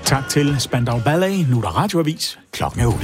Tak til Spandau Ballet. Nu er der radioavis klokken 8.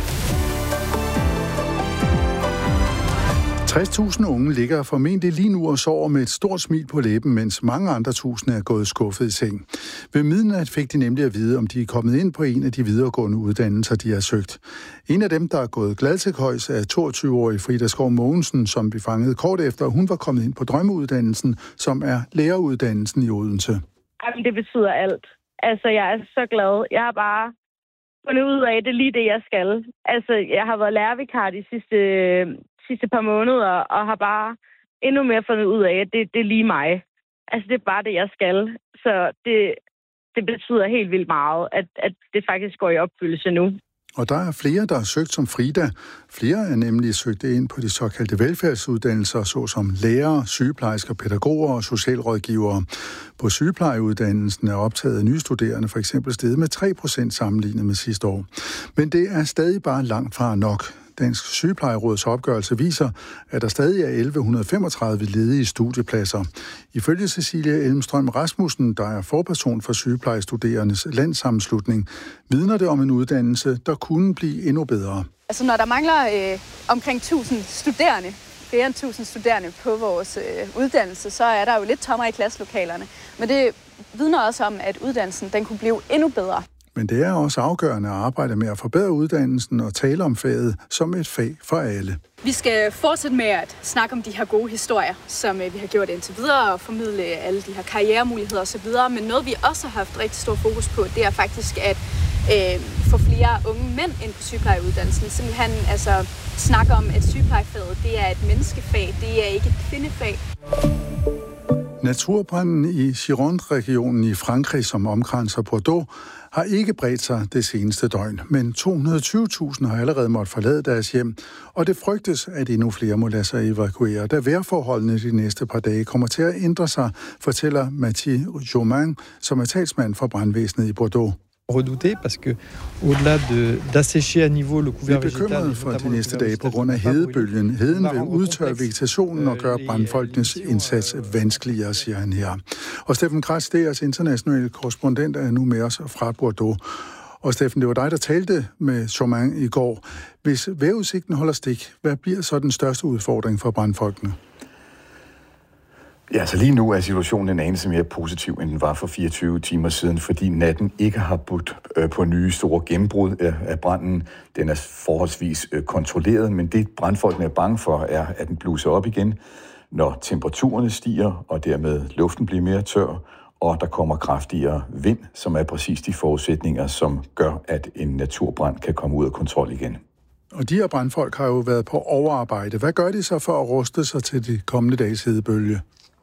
60.000 unge ligger formentlig lige nu og sover med et stort smil på læben, mens mange andre tusinde er gået skuffet i seng. Ved midnat fik de nemlig at vide, om de er kommet ind på en af de videregående uddannelser, de har søgt. En af dem, der er gået glad til højs, er 22-årige Frida Skov Mogensen, som vi fangede kort efter. Hun var kommet ind på drømmeuddannelsen, som er læreruddannelsen i Odense. Jamen, det betyder alt. Altså, jeg er så glad. Jeg har bare fundet ud af, at det er lige det, jeg skal. Altså, jeg har været lærervikar de sidste par måneder, og har bare endnu mere fundet ud af, at det er lige mig. Altså, det er bare det, jeg skal. Så det betyder helt vildt meget, at det faktisk går i opfyldelse nu. Og der er flere, der har søgt som Frida. Flere er nemlig søgt ind på de såkaldte velfærdsuddannelser, såsom lærere, sygeplejersker, pædagoger og socialrådgivere. På sygeplejeuddannelsen er optaget af nye studerende for eksempel steget med 3% sammenlignet med sidste år. Men det er stadig bare langt fra nok. Dansk Sygeplejeråds opgørelse viser, at der stadig er 1135 ledige studiepladser. Ifølge Cecilie Elmstrøm Rasmussen, der er forperson for sygeplejestuderendes landssammenslutning, vidner det om en uddannelse, der kunne blive endnu bedre. Altså når der mangler omkring 1000 studerende, flere end 1000 studerende på vores uddannelse, så er der jo lidt tommere i klasselokalerne. Men det vidner også om, at uddannelsen den kunne blive endnu bedre. Men det er også afgørende at arbejde med at forbedre uddannelsen og tale om faget som et fag for alle. Vi skal fortsætte med at snakke om de her gode historier, som vi har gjort indtil videre, og formidle alle de her karrieremuligheder osv. Men noget, vi også har haft rigtig stor fokus på, det er faktisk at få flere unge mænd ind på sygeplejeuddannelsen. Simpelthen altså snakke om, at sygeplejefaget det er et menneskefag, det er ikke et kvindefag. Naturbranden i Gironde-regionen i Frankrig, som omkranser Bordeaux, har ikke bredt sig det seneste døgn, men 220.000 har allerede måttet forlade deres hjem, og det frygtes, at endnu flere må lade sig evakuere, da vejrforholdene de næste par dage kommer til at ændre sig, fortæller Mathieu Jomain, som er talsmand for brandvæsenet i Bordeaux. Redouté, parce que au-delà d'assécher à niveau le couvert végétal. Vi er bekymrede for de næste dage på grund af hedebølgen. Heden vil udtørre vegetationen og gøre brandfolkenes indsats vanskeligere, siger han her. Og Steffen Kratz, deres internationale korrespondent, er nu med os fra Bordeaux. Og Steffen, det var dig, der talte med Chaumont i går. Hvis vejrudsigten holder stik, hvad bliver så den største udfordring for brandfolkene? Ja, så lige nu er situationen en anelse mere positiv, end den var for 24 timer siden, fordi natten ikke har budt på nye store gennembrud af branden. Den er forholdsvis kontrolleret, men det brandfolkene er bange for, er, at den bluser op igen, når temperaturerne stiger, og dermed luften bliver mere tør, og der kommer kraftigere vind, som er præcis de forudsætninger, som gør, at en naturbrand kan komme ud af kontrol igen. Og de her brandfolk har jo været på overarbejde. Hvad gør de så for at ruste sig til de kommende dages hedebølge?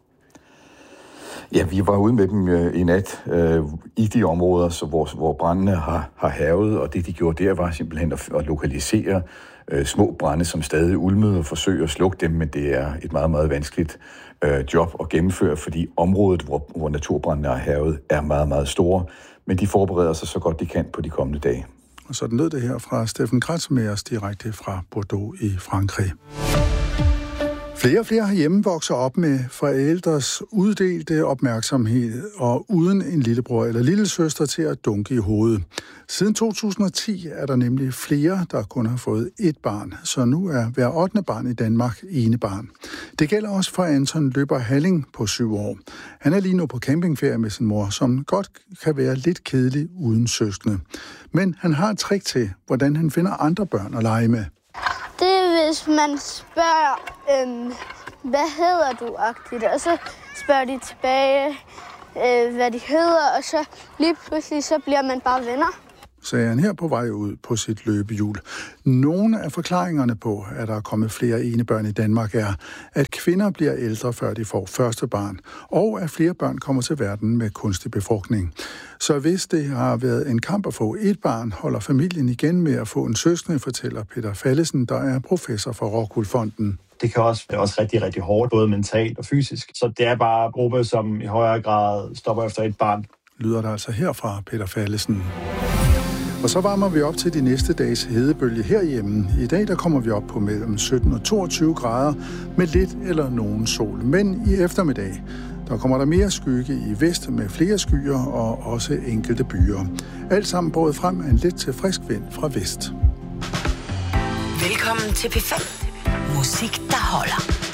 Ja, vi var ude med dem i nat i de områder, hvor brændene har hærget, og det de gjorde der var simpelthen at lokalisere små brande, som stadig ulmede og forsøge at slukke dem, men det er et meget, meget vanskeligt job at gennemføre, fordi området, hvor naturbrændene har hærget, er meget, meget store, men de forbereder sig så godt de kan på de kommende dage. Og så lød det her fra Steffen Kratz med os direkte fra Bordeaux i Frankrig. Flere og flere herhjemme vokser op med forældres uddelte opmærksomhed og uden en lillebror eller lillesøster til at dunke i hovedet. Siden 2010 er der nemlig flere, der kun har fået ét barn, så nu er hver 8. barn i Danmark enebarn. Det gælder også for Anton Løber Halling på 7 år. Han er lige nu på campingferie med sin mor, som godt kan være lidt kedelig uden søskende. Men han har et trick til, hvordan han finder andre børn at lege med. Det er, hvis man spørger, hvad hedder du-agtigt, og så spørger de tilbage, hvad de hedder, og så lige pludselig så bliver man bare venner. Sagde han her på vej ud på sit løbehjul. Nogle af forklaringerne på, at der er kommet flere enebørn i Danmark, er, at kvinder bliver ældre, før de får første barn, og at flere børn kommer til verden med kunstig befrugtning. Så hvis det har været en kamp at få et barn, holder familien igen med at få en søskende, fortæller Peter Fallesen, der er professor for Rockwool Fonden. Det kan også være rigtig, rigtig hårdt, både mentalt og fysisk. Så det er bare en gruppe, som i højere grad stopper efter et barn. Lyder der altså herfra, Peter Fallesen. Og så varmer vi op til de næste dages hedebølge herhjemme. I dag der kommer vi op på mellem 17 og 22 grader med lidt eller nogen sol. Men i eftermiddag, Der kommer der mere skygge i vest med flere skyer og også enkelte byer. Alt sammen båret frem af en let til frisk vind fra vest. Velkommen til P5. Musik, der holder.